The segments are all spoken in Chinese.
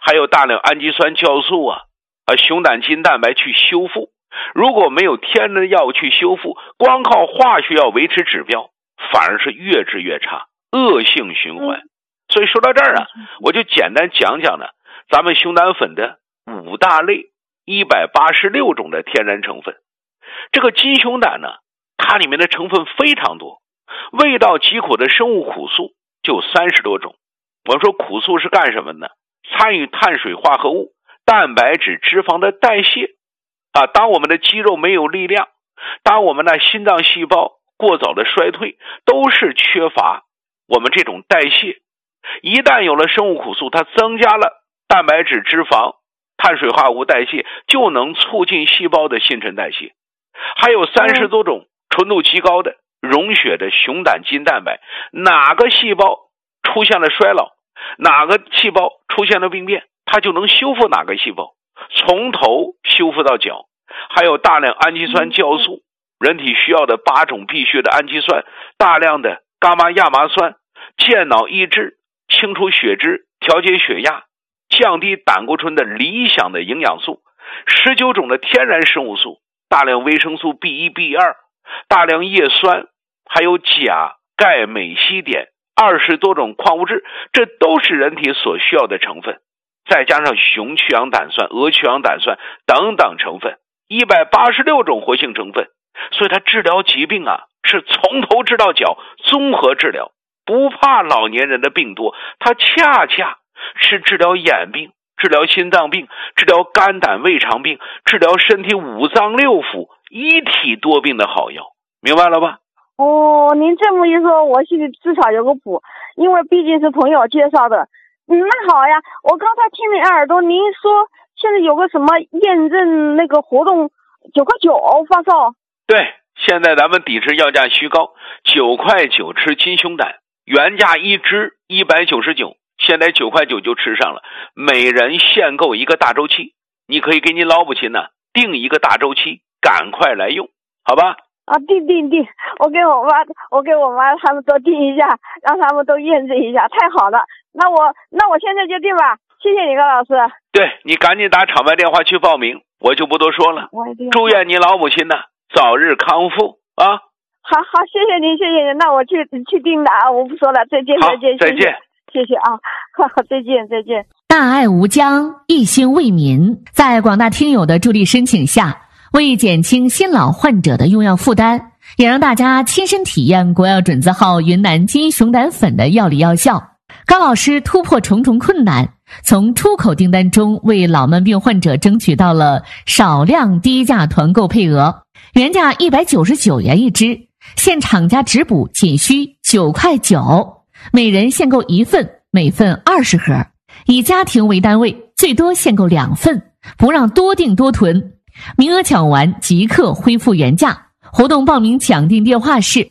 还有大量氨基酸酵素熊胆筋蛋白去修复。如果没有天然的药去修复，光靠化学药维持指标，反而是越治越差，恶性循环。所以说到这儿我就简单讲讲咱们熊胆粉的5大类186种的天然成分。这个金熊胆它里面的成分非常多，味道极苦的生物苦素就30多种。我们说苦素是干什么呢？参与碳水化合物、蛋白质、脂肪的代谢当我们的肌肉没有力量，当我们的心脏细胞过早的衰退，都是缺乏我们这种代谢。一旦有了生物苦素，它增加了蛋白质、脂肪、碳水化合物代谢，就能促进细胞的新陈代谢。还有30多种纯度极高的溶血的熊胆筋蛋白，哪个细胞出现了衰老，哪个细胞出现了病变，它就能修复哪个细胞，从头修复到脚。还有大量氨基酸酵素，人体需要的8种必需的氨基酸，大量的伽马亚麻酸，健脑益智，清除血脂，调节血压，降低胆固醇的理想的营养素，19种的天然生物素，大量维生素 B1、B2， 大量叶酸，还有钾、钙、镁、硒、碘，20多种矿物质，这都是人体所需要的成分。再加上熊去氧胆酸、鹅去氧胆酸等等成分，186种活性成分。所以它治疗疾病是从头治到脚，综合治疗，不怕老年人的病多，它恰恰是治疗眼病、治疗心脏病、治疗肝胆胃肠病、治疗身体5脏6腑一体多病的好药，明白了吧？ 您这么一说，我心里至少有个谱，因为毕竟是朋友介绍的。那好呀，我刚才听了耳朵，您说现在有个什么验证那个活动，9块9发烧。 对，现在咱们抵制药价虚高，9块9吃金熊胆，原价一支199，现在9块9就吃上了，每人限购一个大周期，你可以给你老母亲定一个大周期，赶快来用，好吧？ 定，我给我妈他们都定一下，让他们都验证一下，太好了。那我现在就定吧，谢谢你高老师。对， 你赶紧打场外电话去报名，我就不多说了。祝愿你老母亲早日康复啊！ 好，谢谢您，那我去定了我不说了，再见。谢谢再见。 大爱无疆，一心为民，在广大听友的助力申请下，为减轻新老患者的用药负担，也让大家亲身体验国药准字号云南金熊胆粉的药理药效。高老师突破重重困难，从出口订单中为老慢病患者争取到了少量低价团购配额，原价199元一支，现厂家直补仅需9块9，每人限购1份，每份20盒，以家庭为单位，最多限购2份，不让多订多囤，名额抢完即刻恢复原价。活动报名抢订电话是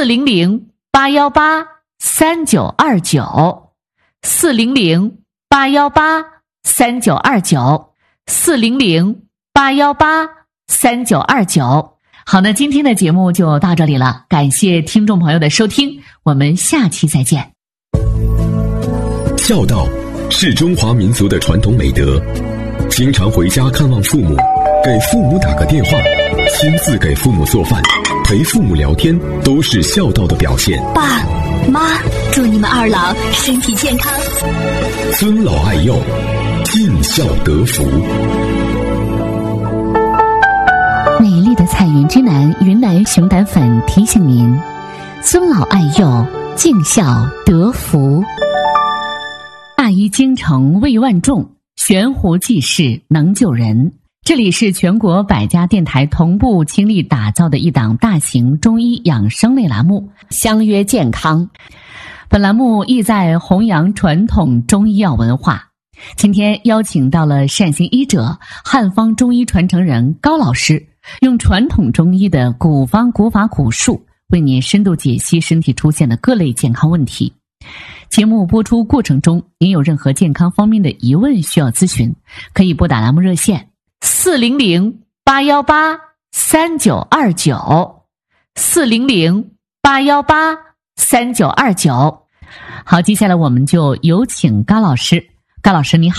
400-818-3929 400-818-3929 400-818-3929。好，那今天的节目就到这里了，感谢听众朋友的收听，我们下期再见。 孝道是中华民族的传统美德，经常回家看望父母，给父母打个电话，亲自给父母做饭，陪父母聊天，都是孝道的表现。 爸妈，祝你们二老身体健康， 尊老爱幼，尽孝得福。 美丽的彩云之南云南熊胆粉提醒您：尊老爱幼，尽孝得福。大医精诚为万众，悬壶济世能救人。这里是全国100家电台同步倾力打造的一档大型中医养生类栏目，相约健康。本栏目意在弘扬传统中医药文化。今天邀请到了善行医者、汉方中医传承人高老师，用传统中医的古方古法古术，为您深度解析身体出现的各类健康问题。节目播出过程中，您有任何健康方面的疑问需要咨询，可以拨打栏目热线400-818-3929 400-818-3929。好，接下来我们就有请高老师。高老师你好。